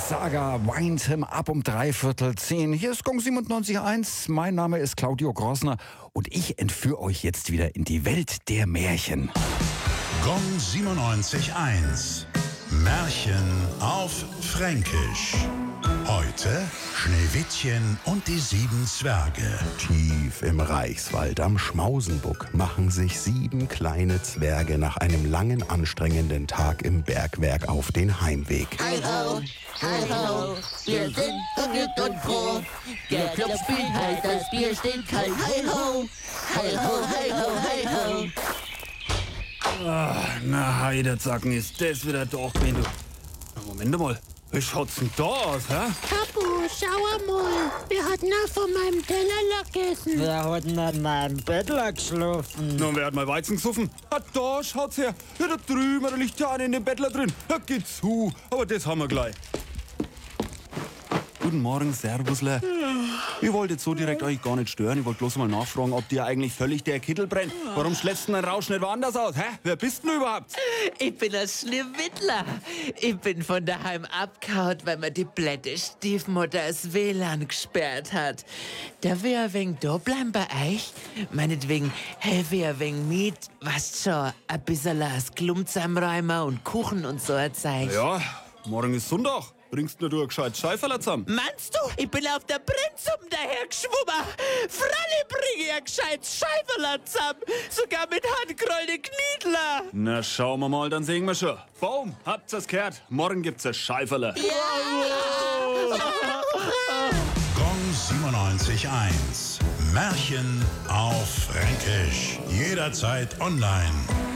Saga wind him ab um 9:45. Hier ist Gong 97.1. Mein Name ist Claudio Grossner und ich entführe euch jetzt wieder in die Welt der Märchen. Gong 97.1. Märchen auf Fränkisch. Heute Schneewittchen und die 7 Zwerge. Tief im Reichswald am Schmausenbuck machen sich 7 kleine Zwerge nach einem langen, anstrengenden Tag im Bergwerk auf den Heimweg. Hi ho, wir sind vergnügt und froh. Der Club spielt heiß, das Bier steht kalt. Hi ho, hi ho, hi ho, hi ho. Na, Heidezacken, ist das wieder doch, wenn du... Moment mal, wie schaut's denn da aus, hä? Papu, schau mal, wir hatten auch von meinem Teller gegessen. Wir hatten an meinem Bettler geschlafen. Na, wer hat mal Weizen gesoffen? Ah, da schaut's her. Ja, da drüben, da liegt ja einer in dem Bettler drin. Ja, geht zu, aber das haben wir gleich. Guten Morgen, Servusler. Ich wollte jetzt so direkt euch gar nicht stören. Ich wollte bloß mal nachfragen, ob dir eigentlich völlig der Kittel brennt. Warum schleppst du den Rausch nicht woanders aus? Hä? Wer bist denn überhaupt? Ich bin ein Schneewittler. Ich bin von daheim abgehauen, weil mir die blöde Stiefmutter das WLAN gesperrt hat. Darf ich ein wenig da bleiben bei euch? Meinetwegen helfe ich ein wenig mit. Weißt schon, ein bisschen das Klump zusammenräumen und Kuchen und so ein Zeug. Ja, morgen ist Sonntag. Bringst nur du ein gescheites Scheiferl zusammen? Meinst du, ich bin auf der Brennsuppe dahergeschwommen? Fralle bringe ich ein gescheites Scheiferl zusammen. Sogar mit handgerollten Kniedler. Na, schauen wir mal, dann sehen wir schon. Boom, habt's das gehört? Morgen gibt's ein Scheiferl. Gong 97.1. Märchen auf Fränkisch. Jederzeit online.